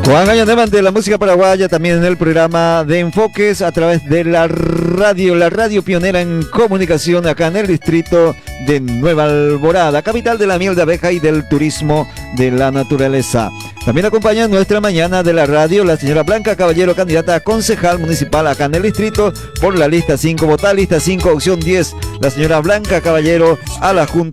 Juan Gallaneman de la música paraguaya, también en el programa de Enfoques a través de la radio pionera en comunicación acá en el distrito de Nueva Alborada, capital de la miel de abeja y del turismo de la naturaleza. También acompaña en nuestra mañana de la radio la señora Blanca Caballero, candidata a concejal municipal acá en el distrito por la lista 5, votar lista 5, opción 10, la señora Blanca Caballero a la Junta